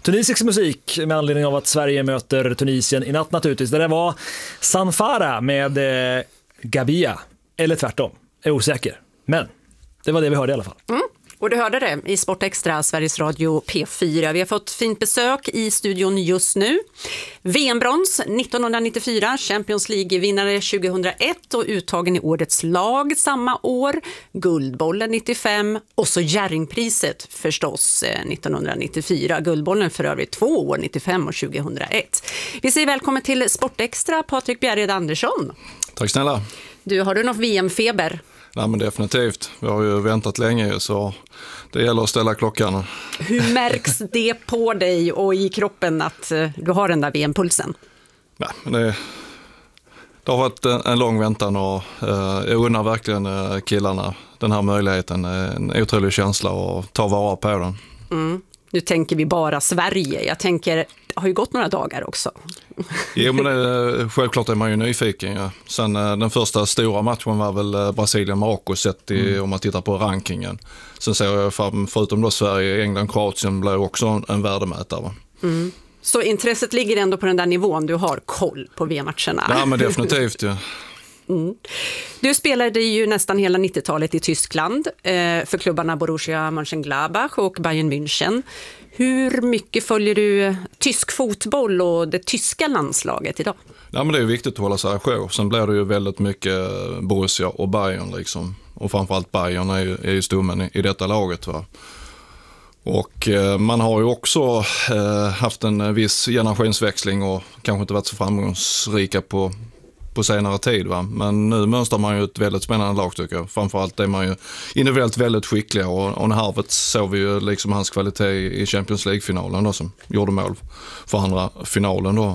tunisisk musik med anledning av att Sverige möter Tunisien i natt naturligtvis. Det där var Sanfara med Gabia, eller tvärtom, jag är osäker. Men det var det vi hörde i alla fall. Och du hörde det i Sport Extra, Sveriges Radio P4. Vi har fått fint besök i studion just nu. VM-brons 1994, Champions League-vinnare 2001 och uttagen i årets lag samma år. Guldbollen 95 och så Jerringpriset förstås 1994. Guldbollen för övrigt 2 år, 95 och 2001. Vi säger välkommen till Sport Extra, Patrik Bjerred Andersson. Tack snälla. Har du något VM-feber? Nej, men definitivt. Vi har ju väntat länge så det gäller att ställa klockan. Hur märks det på dig och i kroppen att du har den där VM-pulsen? Nej, men det har varit en lång väntan och jag undrar verkligen killarna den här möjligheten. En otrolig känsla och ta vara på den. Nu tänker vi bara Sverige. Jag tänker, det har ju gått några dagar också. Jo, men självklart är man ju nyfiken. Ja. Sen den första stora matchen var väl Brasilien-Marocko sett om man tittar på rankingen. Sen ser jag förutom då Sverige, England, Kroatien blev också en värdemätare. Så intresset ligger ändå på den där nivån, du har koll på VM-matcherna? Ja, men definitivt, ja. Du spelade ju nästan hela 90-talet i Tyskland för klubbarna Borussia Mönchengladbach och Bayern München. Hur mycket följer du tysk fotboll och det tyska landslaget idag? Ja, men det är viktigt att hålla sig ajour. Sen blir det ju väldigt mycket Borussia och Bayern liksom. Och framförallt Bayern är ju stommen i detta laget, va. Och man har ju också haft en viss generationsväxling och kanske inte varit så framgångsrika på senare tid, va? Men nu mönstrar man ju ett väldigt spännande lag tycker jag. Framförallt är man ju individuellt väldigt skickliga och när Harvard såg vi ju liksom hans kvalitet i Champions League-finalen då, som gjorde mål för andra finalen då.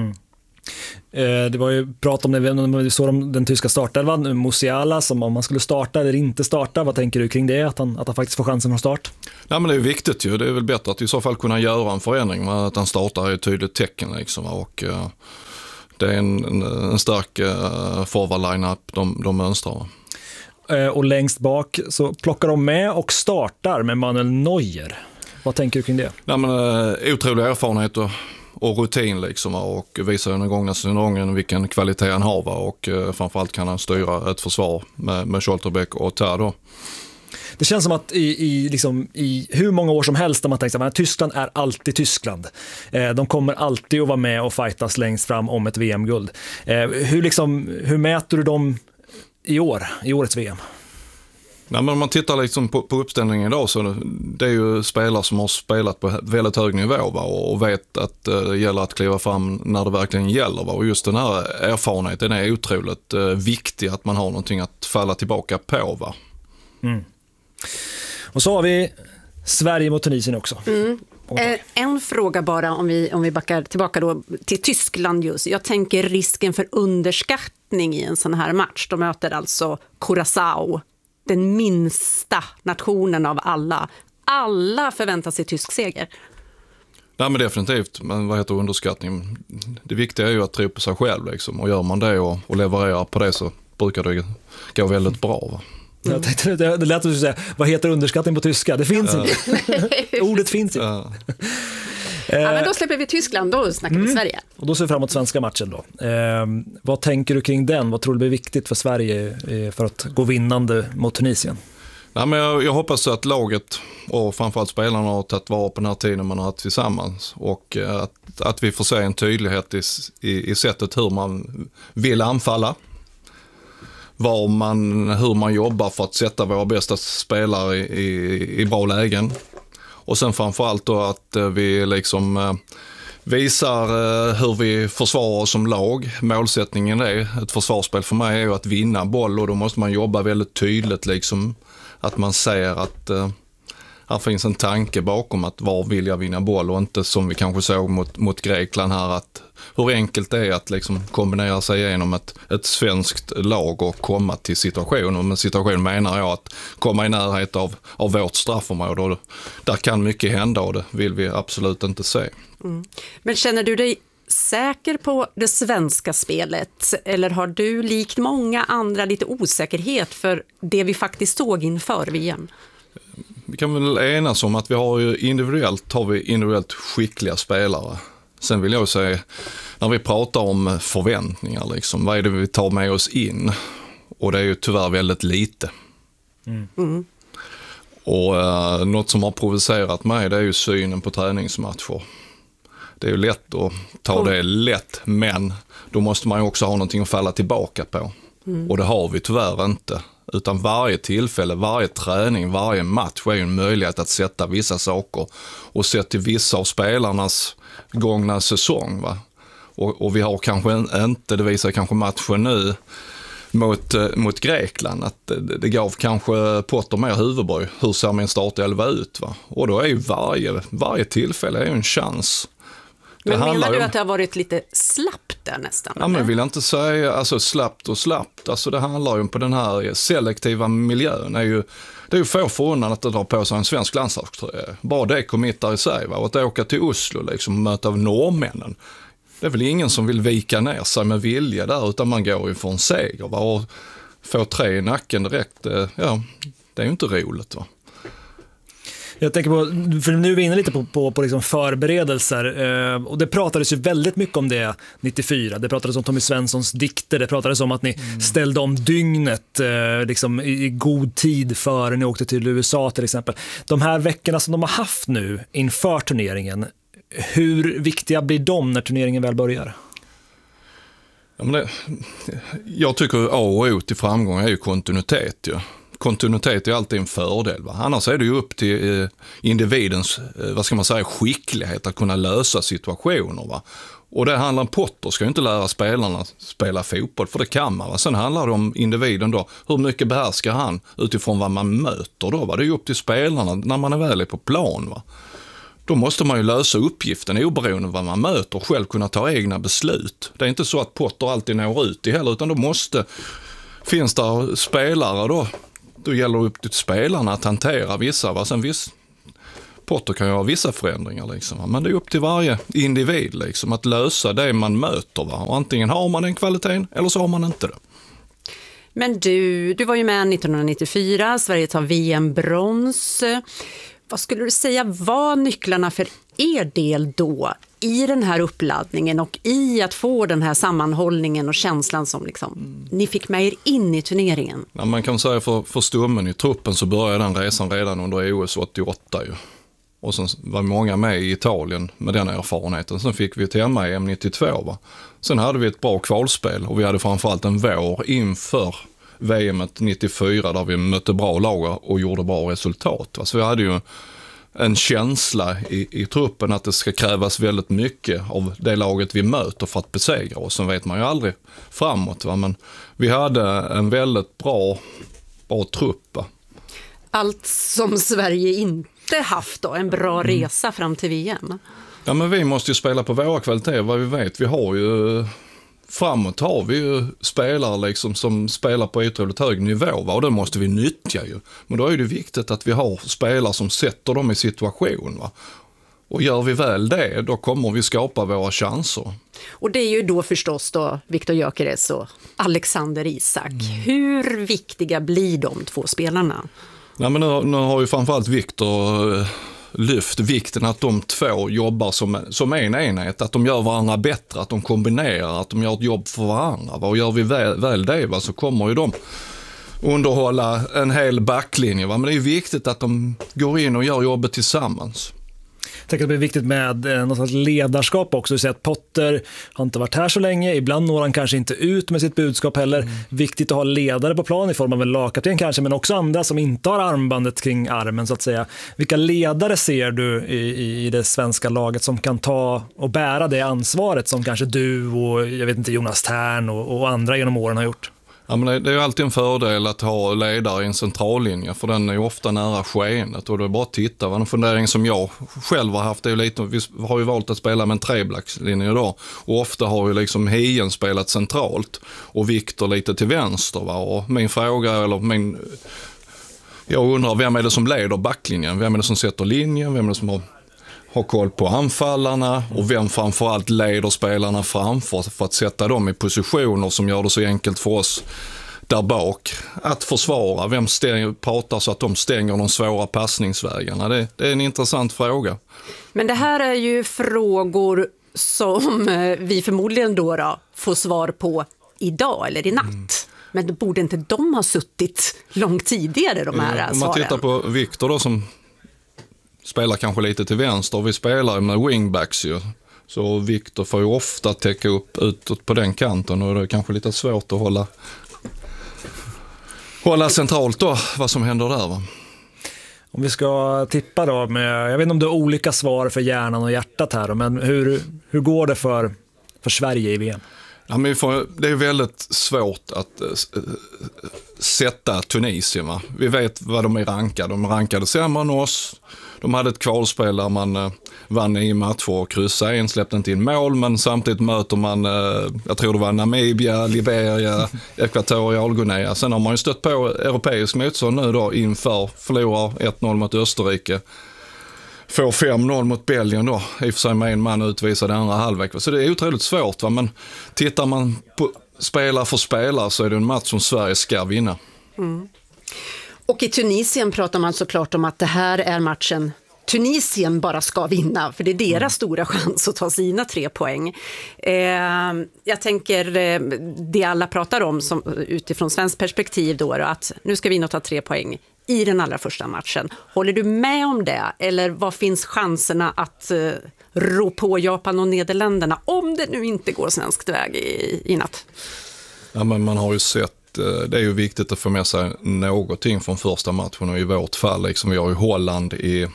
Det var ju prat om när vi såg om den tyska startelvan, Musiala, som om man skulle starta eller inte starta. Vad tänker du kring det, att han faktiskt får chansen från start? Nej, men det är ju viktigt ju. Det är väl bättre att i så fall kunna göra en förändring, men att han startar är ett tydligt tecken liksom, och det är en stark forward-line-up de mönstrar. Och längst bak så plockar de med och startar med Manuel Neuer. Vad tänker du kring det? Ja, men, otrolig erfarenhet och rutin liksom, och visar den gångna säsongen vilken kvalitet han har, och framförallt kan han styra ett försvar med Scholterbeck och Tado. Det känns som att i hur många år som helst där man tänker att Tyskland är alltid Tyskland. De kommer alltid att vara med och fightas längst fram om ett VM-guld. Hur mäter du dem i årets VM? Nej, men om man tittar liksom på uppställningen idag så det är ju spelare som har spelat på väldigt hög nivå, va, och vet att det gäller att kliva fram när det verkligen gäller, va, och just den här erfarenheten är otroligt viktig, att man har någonting att falla tillbaka på, va. Och så har vi Sverige mot Tunisien också. En fråga bara om vi backar tillbaka då till Tyskland just. Jag tänker risken för underskattning i en sån här match. De möter alltså Curaçao, den minsta nationen av alla. Alla förväntar sig tysk seger. Nej, men definitivt. Men vad heter underskattning? Det viktiga är ju att tro på sig själv liksom. Och gör man det och levererar på det så brukar det gå väldigt bra, va? Jag tänkte, det lät att du säga, vad heter underskattning på tyska? Det finns inte. Ordet finns inte. Ja, men då släpper vi Tyskland, då snackar vi Sverige. Och då ser vi framåt svenska matchen då. Vad tänker du kring den? Vad tror du blir viktigt för Sverige för att gå vinnande mot Tunisien? Nej, men jag hoppas att laget och framförallt spelarna har tagit vara på den här tiden man har haft tillsammans, och att vi får se en tydlighet i sättet hur man vill anfalla, hur man jobbar för att sätta våra bästa spelare i bra lägen, och sen framförallt då att vi liksom visar hur vi försvarar oss som lag. Målsättningen är ett försvarsspel för mig är ju att vinna boll, och då måste man jobba väldigt tydligt liksom, att man ser att här finns en tanke bakom att var vill jag vinna boll, och inte som vi kanske såg mot Grekland här, att hur enkelt det är att liksom kombinera sig igenom ett svenskt lag och komma till situationen. Och med situation menar jag att komma i närhet av vårt straffområde, och där kan mycket hända, och det vill vi absolut inte se. Men känner du dig säker på det svenska spelet, eller har du likt många andra lite osäkerhet för det vi faktiskt såg inför VM? vi kan väl enas om att vi har ju individuellt skickliga spelare. Sen vill jag säga, när vi pratar om förväntningar, liksom, vad är det vi tar med oss in? Och det är ju tyvärr väldigt lite. Och något som har provocerat mig, det är ju synen på träningsmatcher. Det är ju lätt att ta det lätt, men då måste man ju också ha någonting att falla tillbaka på. Och det har vi tyvärr inte. Utan varje tillfälle, varje träning, varje match är ju en möjlighet att sätta vissa saker. Och se till vissa av spelarnas gångna säsong. Va? Och vi har kanske inte, det visar kanske matchen nu mot Grekland, att det gav kanske Potter mer huvudbry. Hur ser min startelva ut? Va? Och då är ju varje tillfälle är ju en chans. Men menar du att det har varit lite slappt där nästan? Ja, men jag vill inte säga alltså, slappt. Alltså, det handlar ju på den här selektiva miljön. Det är ju få förunnat att dra på sig en svensk landslagströja. Bara det committar i sig. Va? Och att åka till Oslo liksom, och möta av norrmännen. Det är väl ingen som vill vika ner sig med vilja där, utan man går ju för en seger. Va? Och få 3 i nacken direkt, det är ju inte roligt. Va? Jag tänker på, för nu är vi inne lite på liksom förberedelser, och det pratades ju väldigt mycket om det 94. Det pratades om Tommy Svenssons dikter, det pratades om att ni ställde om dygnet liksom i god tid före ni åkte till USA till exempel. De här veckorna som de har haft nu inför turneringen, hur viktiga blir de när turneringen väl börjar? Ja, men jag tycker A och O till framgång är ju kontinuitet. Ja. Kontinuitet är alltid en fördel. Va? Annars är det ju upp till individens skicklighet att kunna lösa situationer. Va? Och det handlar om Potter ska ju inte lära spelarna spela fotboll, för det kan man. Va? Sen handlar det om individen då. Hur mycket behärskar han utifrån vad man möter då? Va? Det är ju upp till spelarna när man är väl på plan. Va? Då måste man ju lösa uppgiften oberoende av vad man möter och själv kunna ta egna beslut. Det är inte så att Potter alltid når ut i heller, utan då finns det spelare då gäller det upp till spelarna att hantera vissa. Va? Sen Potter kan ju ha vissa förändringar liksom, va? Men det är upp till varje individ liksom, att lösa det man möter. Va? Och antingen har man den kvaliteten eller så har man inte det. Men du var ju med 1994, Sverige tar VM-brons. Vad skulle du säga var nycklarna för er del då i den här uppladdningen och i att få den här sammanhållningen och känslan som liksom, ni fick med er in i turneringen? Ja, man kan säga för stommen i truppen så började den resan redan under OS 88 ju. Och sen var många med i Italien med den erfarenheten. Sen fick vi ett hemma-EM 92. Va? Sen hade vi ett bra kvalspel och vi hade framförallt en vår inför VM 94 där vi mötte bra lag och gjorde bra resultat. Så vi hade ju en känsla i truppen att det ska krävas väldigt mycket av det laget vi möter för att besegra oss. Sen vet man ju aldrig framåt. Va? Men vi hade en väldigt bra trupp. Va? Allt som Sverige inte haft då, en bra resa fram till VM. Ja, men vi måste ju spela på våra kvaliteter, vad vi vet. Framåt har vi ju spelare liksom som spelar på otroligt hög nivå, va? Och det måste vi nyttja ju. Men då är det viktigt att vi har spelare som sätter dem i situation. Va? Och gör vi väl det, då kommer vi skapa våra chanser. Och det är ju då förstås då Viktor Gyökeres och Alexander Isak. Hur viktiga blir de 2 spelarna? Nej, men nu har ju framförallt Viktor lyft vikten att de 2 jobbar som en enhet, att de gör varandra bättre, att de kombinerar, att de gör ett jobb för varandra. Och gör vi väl det, va, så kommer ju de underhålla en hel backlinje. Va? Men det är viktigt att de går in och gör jobbet tillsammans. Jag tänker att det är viktigt med något slags ledarskap också. Så att Potter har inte varit här så länge. Ibland når han kanske inte ut med sitt budskap heller. Viktigt att ha ledare på plan i form av en lagkapten kanske, men också andra som inte har armbandet kring armen så att säga. Vilka ledare ser du i det svenska laget som kan ta och bära det ansvaret som kanske du och jag vet inte Jonas Tern och andra genom åren har gjort? Ja, men det är ju alltid en fördel att ha ledare i en centrallinje, för den är ju ofta nära skeendet och då är det bara att titta. En fundering som jag själv har haft är ju lite, vi har ju valt att spela med en treblackslinje idag och ofta har ju liksom Hien spelat centralt och Viktor lite till vänster. Va? Och jag undrar, vem är det som leder backlinjen? Vem är det som sätter linjen? Vem är det som har koll på anfallarna och vem framförallt leder spelarna framför för att sätta dem i positioner som gör det så enkelt för oss där bak. Att försvara, vem pratar så att de stänger de svåra passningsvägarna? Det är en intressant fråga. Men det här är ju frågor som vi förmodligen då får svar på idag eller i natt. Men borde inte de ha suttit långt tidigare, de här svaren? Om man tittar på Victor då, som spelar kanske lite till vänster. Vi spelar med wingbacks ju. Så Victor får ju ofta täcka upp utåt på den kanten och det är kanske lite svårt att hålla centralt då vad som händer där, va? Om vi ska tippa då, jag vet inte om det är olika svar för hjärnan och hjärtat här, men hur går det för Sverige i VM? Ja, men det är väldigt svårt att sätta Tunisien, va? Vi vet vad de är rankade. De rankade sämre än oss. De hade ett kvalspel där man vann i matcher och kryssade en, släppte inte in mål, men samtidigt möter man, jag tror det var Namibia, Liberia, Ekvatorialguinea. Sen har man ju stött på europeisk motstånd nu då inför, förlorar 1-0 mot Österrike. Får 5-0 mot Belgien då, i och för sig med en man utvisad andra halvlek. Så det är otroligt svårt, va? Men tittar man på spelare för spelare så är det en match som Sverige ska vinna. Mm. Och i Tunisien pratar man såklart om att det här är matchen Tunisien bara ska vinna, för det är deras stora chans att ta sina 3 poäng. Jag tänker det alla pratar om som, utifrån svensk perspektiv då, att nu ska vi in och ta 3 poäng i den allra första matchen. Håller du med om det? Eller vad finns chanserna att rå på Japan och Nederländerna om det nu inte går svensk väg i natt? Ja, men man har ju sett, det är ju viktigt att få med sig någonting från första matchen, och i vårt fall liksom, vi har ju Holland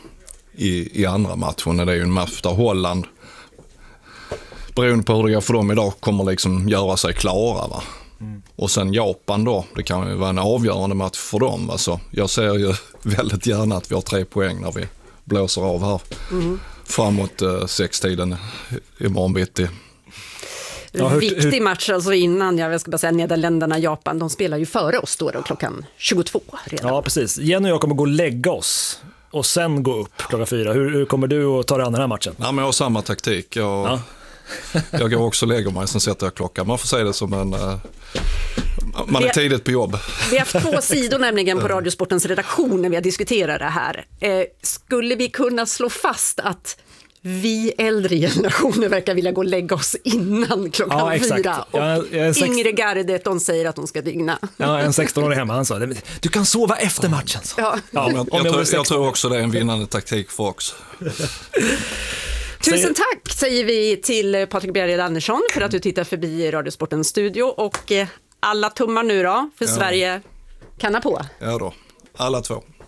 i andra matchen. Det är ju en match där Holland, beroende på hur det går för dem idag, kommer liksom göra sig klara, va? Och sen Japan då, det kan ju vara en avgörande match för dem, va? Så jag ser ju väldigt gärna att vi har 3 poäng när vi blåser av här framåt 6-tiden imorgon bitti. Ja, viktig match alltså innan, jag ska bara säga Nederländerna, Japan, de spelar ju före oss då klockan 22 redan. Ja, precis. Jenny och jag kommer gå och lägga oss och sen gå upp klockan 4. Hur kommer du att ta dig an den här matchen? Ja, men jag har samma taktik. Jag går också och lägger mig, sen sätter jag klockan. Man får säga det som en... Man är tidigt på jobb. Vi har haft 2 sidor nämligen på Radiosportens redaktion när vi har diskuterat det här. Skulle vi kunna slå fast att vi äldre generationer verkar vilja gå och lägga oss innan klockan 4. Och Ingrid Gardet, de säger att de ska dygna. Ja, en 16-årig hemma, han sa du kan sova efter matchen. Så. Ja. Ja, jag tror också det är en vinnande taktik för oss. Tusen tack säger vi till Patrik Bjerred Andersson för att du tittar förbi Radiosportens studio, och alla tummar nu då för Sverige kanna på. Ja då, alla 2.